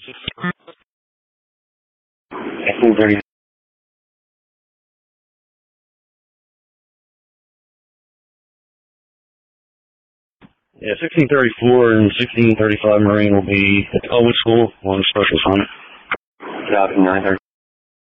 1630. Yeah, 1634 and 1635 Marine will be at Elwood School on special assignment. Copy, 930.